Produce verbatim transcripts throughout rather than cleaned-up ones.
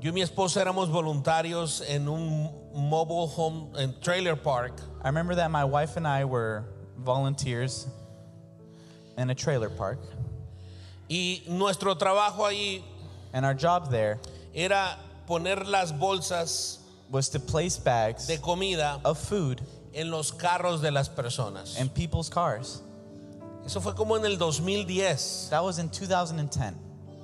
Yo y mi esposa éramos voluntarios en un mobile home en trailer park. I remember that my wife and I were volunteers in a trailer park. Y nuestro trabajo ahí And our job there era poner las bolsas was to place bags de comida of food en los carros de las personas. in people's cars. Eso fue como en el dos mil diez. That was in two thousand ten.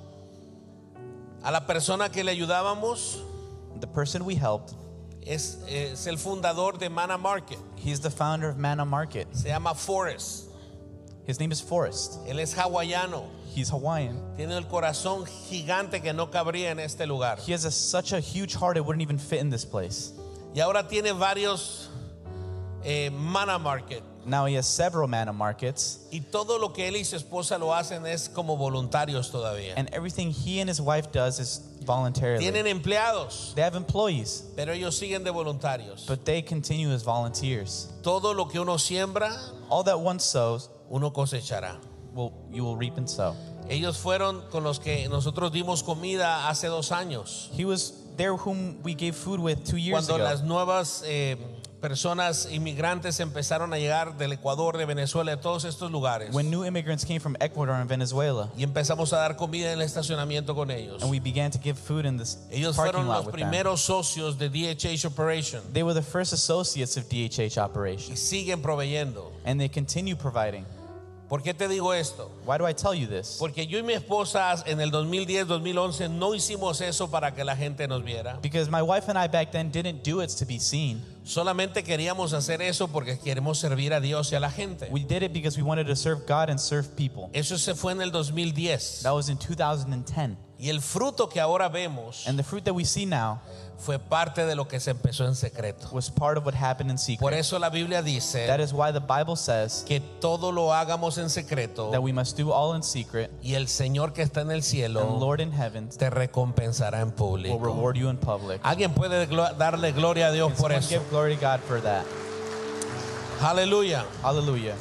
A la persona que le ayudábamos The person we helped, es, es el fundador de Mana Market. he's the founder of Mana Market. Se llama Forrest. His name is Forrest. Él es hawaiano. He's Hawaiian. Tiene el corazón gigante que no cabría en este lugar. He has a, such a huge heart it wouldn't even fit in this place. Y ahora tiene varios eh, Mana Market. Now he has several Mana Markets, Y todo lo que él y su esposa lo hacen es como voluntarios todavía. and everything he and his wife does is voluntarily. Tienen empleados, They have employees, pero ellos siguen de voluntarios. but they continue as volunteers. Todo lo que uno siembra, All that one sows, uno cosechará. will you will reap and sow. Ellos fueron con los que nosotros dimos comida hace dos años. He was there whom we gave food with two years Cuando ago. las nuevas eh, personas inmigrantes empezaron a llegar del Ecuador, de Venezuela, de todos estos lugares. When new immigrants came from Ecuador and Venezuela, Y empezamos a dar comida en el estacionamiento con ellos. and we began to give food in this Ellos parking fueron lot los with them. primeros socios de D H H Operation They were the first associates of D H H y operations, siguen proveyendo. and they continue providing. ¿Por qué te digo esto? Why do I tell you this? Porque yo y mi esposa en el dos mil diez, dos mil once no hicimos eso para que la gente nos viera. Because my wife and I back then didn't do it to be seen. Solamente queríamos hacer eso porque queremos servir a Dios y a la gente. We did it because we wanted to serve God and serve people. Eso se fue en el dos mil diez. That was in two thousand ten. Y el fruto que ahora vemos And the fruit that we see now fue parte de lo que se empezó en secreto. was part of what happened in Por secret. eso la Biblia That dice is why the Bible says que todo lo hagamos en secreto that we must do all in secret, y el Señor que está en el and the cielo Lord in heaven te recompensará en will público. reward you in public. Alguien puede glo- darle gloria a Dios Can por someone eso. give glory to God for that? Aleluya. Hallelujah.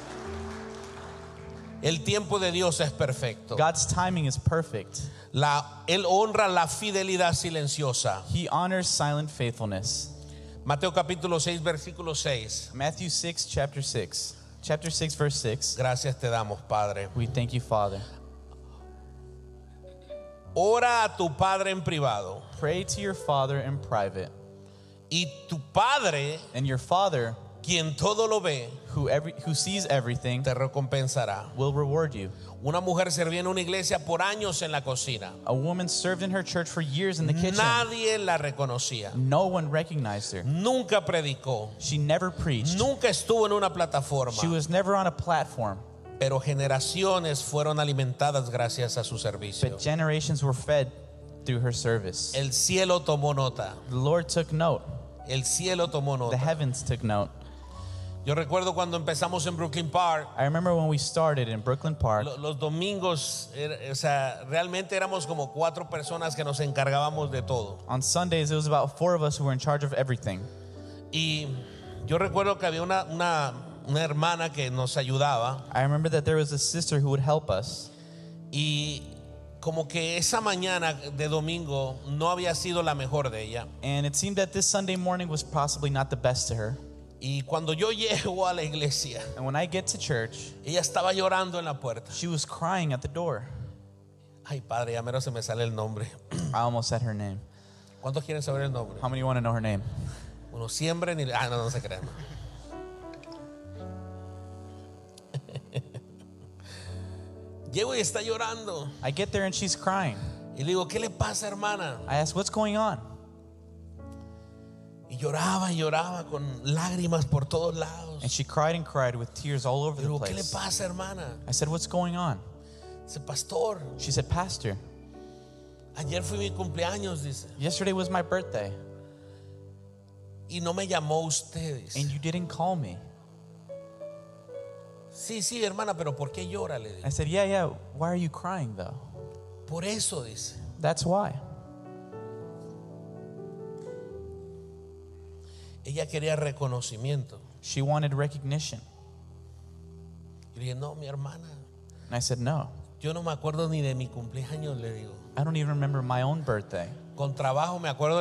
El tiempo de Dios es perfecto. God's timing is perfect. La, él honra la fidelidad silenciosa. He honors silent faithfulness. Mateo capítulo seis, versículo seis. Matthew six, chapter six. Chapter six, verse six. Gracias te damos, Padre. We thank you, Father. Ora a tu Padre en privado, Pray to your Father in private, y tu Padre, and your Father, quien todo lo ve, who every who sees everything, te recompensará. will reward you. Una mujer servía en una iglesia por años en la cocina. A woman served in her church for years in the kitchen. Nadie la reconocía. No one recognized her. Nunca predicó. She never preached. Nunca estuvo en una plataforma. She was never on a platform, Pero generaciones fueron alimentadas gracias a su servicio. but generations were fed through her service. El cielo tomó nota. The Lord took note. El cielo tomó The nota. heavens took note. Yo recuerdo cuando empezamos en Brooklyn Park. I remember when we started in Brooklyn Park. lo- Los domingos, era- o sea, realmente éramos como cuatro personas que nos encargábamos de todo. On Sundays, it was about four of us who were in charge of everything. Y yo recuerdo que había una, una, una hermana que nos ayudaba. I remember that there was a sister who would help us. Y como que esa mañana de domingo no había sido la mejor de ella. And it seemed that this Sunday morning was possibly not the best to her. Y cuando yo llego a la iglesia, And when I get to church, ella estaba llorando en la puerta. she was crying at the door. Ay, padre, ya mero se me sale el nombre. I almost said her name. ¿Cuántos quieren saber el nombre? How many want to know her name? Uno siempre ni... Ah, no, no se crean. Llego y está llorando. I get there and she's crying. Y le digo, ¿qué le pasa, hermana? I ask, what's going on? Y lloraba y lloraba con lágrimas por todos lados. And she cried and cried with tears all over Le the digo, ¿qué le place. pasa, hermana? I said, what's going on? Dice, pastor, She said, Pastor, ayer fue mi cumpleaños, dice. yesterday was my birthday Y no me llamó usted, dice. and you didn't call me. Sí, sí, hermana, pero ¿por qué llora? Le digo. I said, yeah, yeah. Why are you crying though? Por eso, dice. That's why. Ella quería reconocimiento. She wanted recognition. Y le dije, no, mi hermana, And I said, no, yo no me acuerdo ni de mi cumpleaños, le digo. I don't even remember my own birthday. con trabajo, me acuerdo